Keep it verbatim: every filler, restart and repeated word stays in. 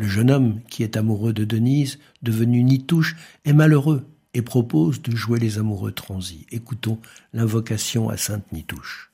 Le jeune homme, qui est amoureux de Denise, devenu Nitouche, est malheureux et propose de jouer les amoureux transis. Écoutons l'invocation à Sainte Nitouche.